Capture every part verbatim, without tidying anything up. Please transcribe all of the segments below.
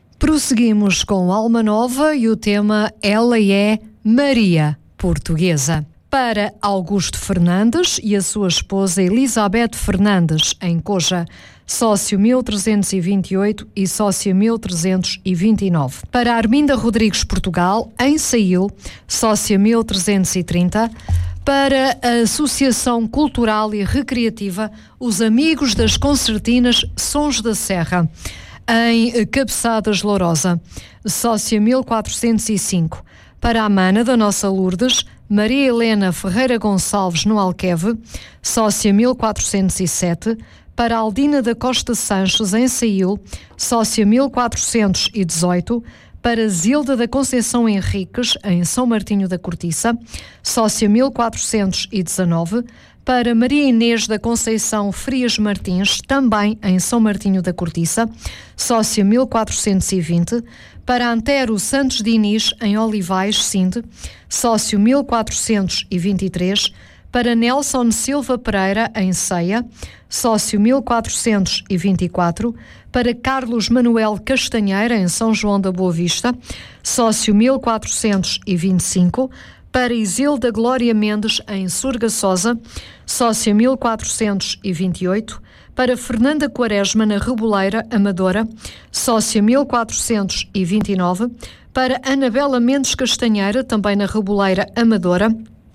Prosseguimos com Alma Nova e o tema Ela é Maria Portuguesa. Para Augusto Fernandes e a sua esposa Elizabeth Fernandes, em Coja, sócio mil trezentos e vinte e oito e sócia mil trezentos e vinte e nove. Para Arminda Rodrigues Portugal, em Sail, sócia mil trezentos e trinta. Para a Associação Cultural e Recreativa Os Amigos das Concertinas Sons da Serra, em Cabeçadas Lourosa, sócia mil quatrocentos e cinco. Para a mana da Nossa Lourdes, Maria Helena Ferreira Gonçalves, no Alqueve, sócia mil quatrocentos e sete. Para a Aldina da Costa Sanches, em Sail, sócia mil quatrocentos e dezoito. Para Zilda da Conceição Henriques, em São Martinho da Cortiça, sócia mil quatrocentos e dezanove. Para Maria Inês da Conceição Frias Martins, também em São Martinho da Cortiça, sócia mil quatrocentos e vinte. Para Antero Santos Diniz, em Olivais, Sinde, sócio mil quatrocentos e vinte e três. Para Nelson Silva Pereira, em Ceia, sócio mil quatrocentos e vinte e quatro. Para Carlos Manuel Castanheira, em São João da Boa Vista, sócio mil quatrocentos e vinte e cinco. Para Isilda Glória Mendes, em Surgaçosa, sócia mil quatrocentos e vinte e oito. Para Fernanda Quaresma, na Reboleira, Amadora, sócia mil quatrocentos e vinte e nove. Para Anabela Mendes Castanheira, também na Reboleira, Amadora,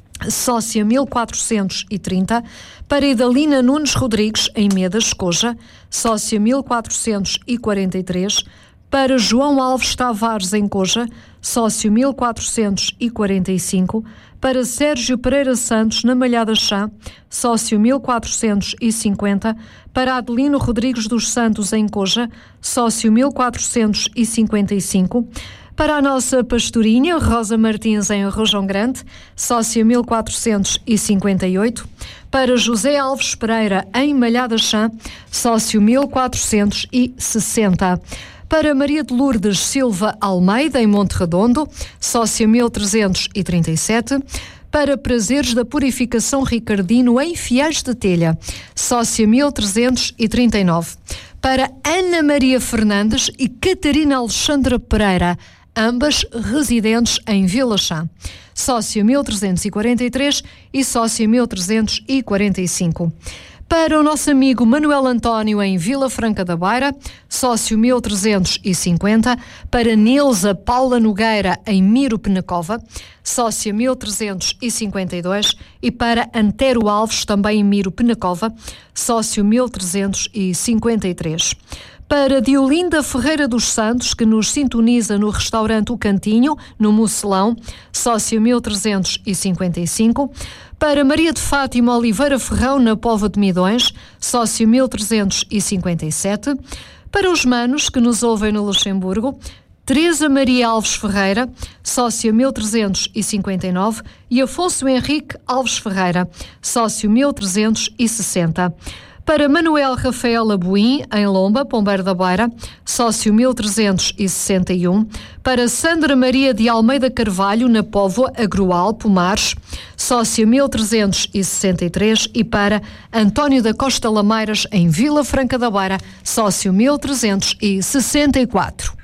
sócia mil quatrocentos e trinta. Para Idalina Nunes Rodrigues, em Medas, Coja, sócia mil quatrocentos e quarenta e três. Para João Alves Tavares, em Coja, sócio mil quatrocentos e quarenta e cinco. Para Sérgio Pereira Santos, na Malhada Chã, sócio mil quatrocentos e cinquenta. Para Adelino Rodrigues dos Santos, em Coja, sócio mil quatrocentos e cinquenta e cinco. Para a nossa pastorinha, Rosa Martins, em Rojão Grande, sócia mil quatrocentos e cinquenta e oito. Para José Alves Pereira, em Malhada Chã, sócio mil quatrocentos e sessenta. Para Maria de Lourdes Silva Almeida, em Monte Redondo, sócia mil trezentos e trinta e sete. Para Prazeres da Purificação Ricardino, em Fiéis de Telha, sócia mil trezentos e trinta e nove. Para Ana Maria Fernandes e Catarina Alexandra Pereira, ambas residentes em Vila Chã, sócia mil trezentos e quarenta e três e sócia mil trezentos e quarenta e cinco. Para o nosso amigo Manuel António, em Vila Franca da Beira, sócio mil trezentos e cinquenta. Para Nilza Paula Nogueira, em Miro Penacova, sócia mil trezentos e cinquenta e dois. E para Antero Alves, também em Miro Penacova, sócio mil trezentos e cinquenta e três. Para Diolinda Ferreira dos Santos, que nos sintoniza no restaurante O Cantinho, no Mocelão, sócia mil trezentos e cinquenta e cinco. Para Maria de Fátima Oliveira Ferrão, na Póvoa de Midões, sócio mil trezentos e cinquenta e sete. Para os manos que nos ouvem no Luxemburgo, Teresa Maria Alves Ferreira, sócia mil trezentos e cinquenta e nove. E Afonso Henrique Alves Ferreira, sócio mil trezentos e sessenta. Para Manuel Rafael Abuim, em Lomba, Pombeiro da Beira, sócio mil trezentos e sessenta e um. Para Sandra Maria de Almeida Carvalho, na Póvoa, Agroal, Pomares, sócio mil trezentos e sessenta e três. E para António da Costa Lameiras, em Vila Franca da Beira, sócio mil trezentos e sessenta e quatro.